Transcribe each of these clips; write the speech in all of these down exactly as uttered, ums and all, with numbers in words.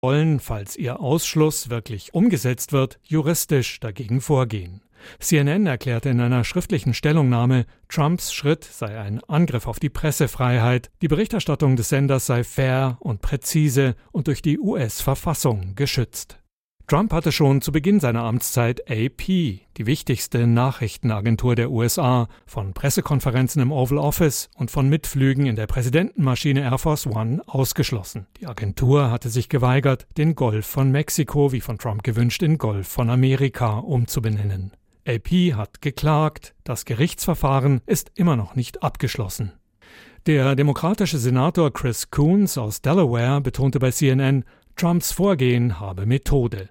wollen, falls ihr Ausschluss wirklich umgesetzt wird, juristisch dagegen vorgehen. C N N erklärte in einer schriftlichen Stellungnahme, Trumps Schritt sei ein Angriff auf die Pressefreiheit, die Berichterstattung des Senders sei fair und präzise und durch die U S-Verfassung geschützt. Trump hatte schon zu Beginn seiner Amtszeit A P, die wichtigste Nachrichtenagentur der U S A, von Pressekonferenzen im Oval Office und von Mitflügen in der Präsidentenmaschine Air Force One ausgeschlossen. Die Agentur hatte sich geweigert, den Golf von Mexiko, wie von Trump gewünscht, in Golf von Amerika umzubenennen. A P hat geklagt, das Gerichtsverfahren ist immer noch nicht abgeschlossen. Der demokratische Senator Chris Coons aus Delaware betonte bei C N N, Trumps Vorgehen habe Methode.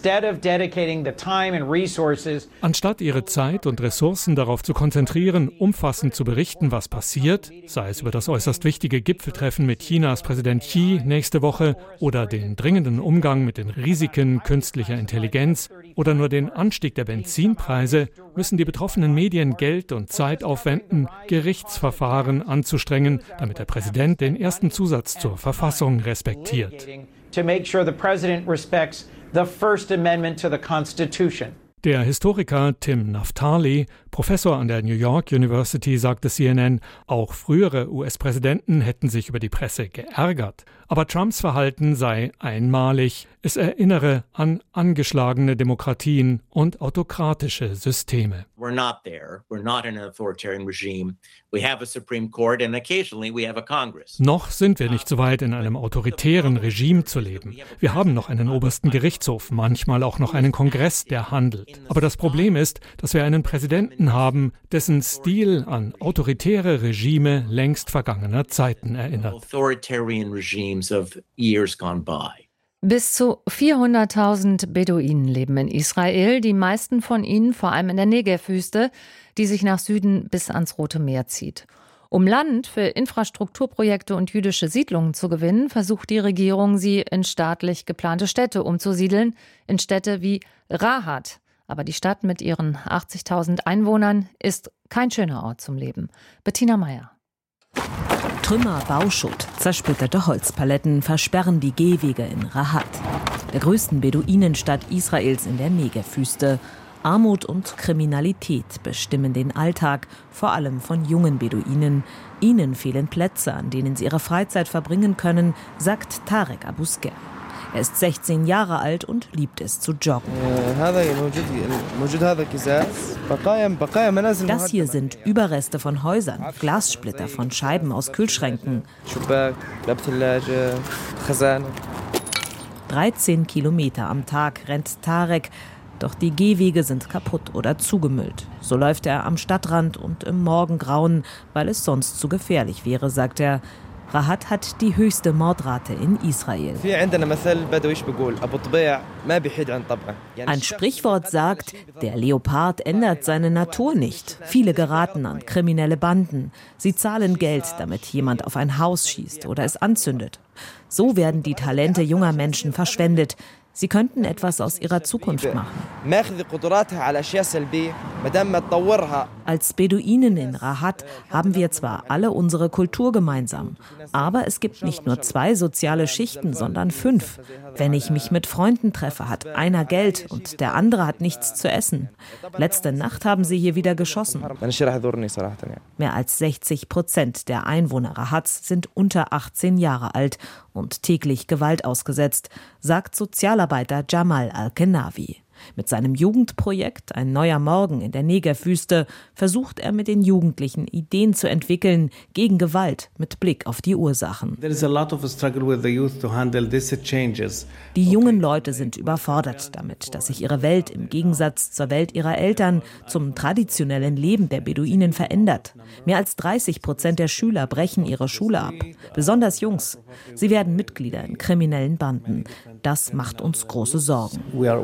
Anstatt ihre Zeit und Ressourcen darauf zu konzentrieren, umfassend zu berichten, was passiert, sei es über das äußerst wichtige Gipfeltreffen mit Chinas Präsident Xi nächste Woche oder den dringenden Umgang mit den Risiken künstlicher Intelligenz oder nur den Anstieg der Benzinpreise, müssen die betroffenen Medien Geld und Zeit aufwenden, Gerichtsverfahren anzustrengen, damit der Präsident den ersten Zusatz zur Verfassung respektiert. To make sure the president respects the First Amendment to the Constitution. Der Historiker Tim Naftali, Professor an der New York University, sagte C N N, auch frühere U S-Präsidenten hätten sich über die Presse geärgert. Aber Trumps Verhalten sei einmalig. Es erinnere an angeschlagene Demokratien und autokratische Systeme. We're not there. We're not in an authoritarian regime. We have a Supreme Court and occasionally we have a Congress. Noch sind wir nicht so weit, in einem autoritären Regime zu leben. Wir haben noch einen obersten Gerichtshof, manchmal auch noch einen Kongress, der handelt. Aber das Problem ist, dass wir einen Präsidenten haben, dessen Stil an autoritäre Regime längst vergangener Zeiten erinnert. Authoritarian regimes of years gone by. Bis zu vierhunderttausend Beduinen leben in Israel, die meisten von ihnen vor allem in der Negev-Wüste, die sich nach Süden bis ans Rote Meer zieht. Um Land für Infrastrukturprojekte und jüdische Siedlungen zu gewinnen, versucht die Regierung, sie in staatlich geplante Städte umzusiedeln, in Städte wie Rahat. Aber die Stadt mit ihren achtzigtausend Einwohnern ist kein schöner Ort zum Leben. Bettina Meyer. Trümmer, Bauschutt, zersplitterte Holzpaletten versperren die Gehwege in Rahat, der größten Beduinenstadt Israels in der Negev-Wüste. Armut und Kriminalität bestimmen den Alltag, vor allem von jungen Beduinen. Ihnen fehlen Plätze, an denen sie ihre Freizeit verbringen können, sagt Tarek Abusker. Er ist sechzehn Jahre alt und liebt es zu joggen. Das hier sind Überreste von Häusern, Glassplitter von Scheiben aus Kühlschränken. dreizehn Kilometer am Tag rennt Tarek, doch die Gehwege sind kaputt oder zugemüllt. So läuft er am Stadtrand und im Morgengrauen, weil es sonst zu gefährlich wäre, sagt er. Rahat hat die höchste Mordrate in Israel. Ein Sprichwort sagt, der Leopard ändert seine Natur nicht. Viele geraten an kriminelle Banden. Sie zahlen Geld, damit jemand auf ein Haus schießt oder es anzündet. So werden die Talente junger Menschen verschwendet. Sie könnten etwas aus ihrer Zukunft machen. Als Beduinen in Rahat haben wir zwar alle unsere Kultur gemeinsam, aber es gibt nicht nur zwei soziale Schichten, sondern fünf. Wenn ich mich mit Freunden treffe, hat einer Geld und der andere hat nichts zu essen. Letzte Nacht haben sie hier wieder geschossen. Mehr als sechzig Prozent der Einwohner Rahats sind unter achtzehn Jahre alt und täglich Gewalt ausgesetzt, sagt Sozialarbeiter Jamal Al-Kenawi. Mit seinem Jugendprojekt Ein neuer Morgen in der Negev-Wüste versucht er mit den Jugendlichen Ideen zu entwickeln gegen Gewalt mit Blick auf die Ursachen. Die jungen Leute sind überfordert damit, dass sich ihre Welt im Gegensatz zur Welt ihrer Eltern zum traditionellen Leben der Beduinen verändert. Mehr als dreißig Prozent der Schüler brechen ihre Schule ab, besonders Jungs. Sie werden Mitglieder in kriminellen Banden. Das macht uns große Sorgen.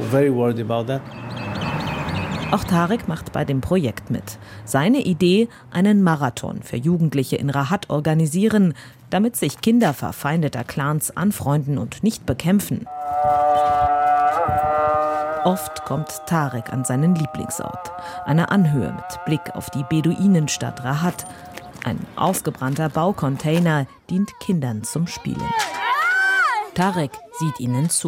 Auch Tarek macht bei dem Projekt mit. Seine Idee, einen Marathon für Jugendliche in Rahat organisieren, damit sich Kinder verfeindeter Clans anfreunden und nicht bekämpfen. Oft kommt Tarek an seinen Lieblingsort, eine Anhöhe mit Blick auf die Beduinenstadt Rahat. Ein ausgebrannter Baucontainer dient Kindern zum Spielen. Tarek sieht ihnen zu.